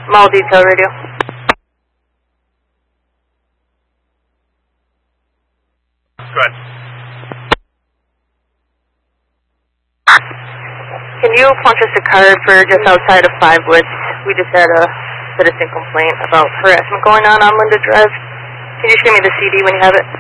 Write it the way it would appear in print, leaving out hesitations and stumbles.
Mall detail radio. Go ahead. Can you punch us a card for just outside of 5 Woods? We just had a citizen complaint about harassment going on Linda Drive. Can you just give me the CD when you have it?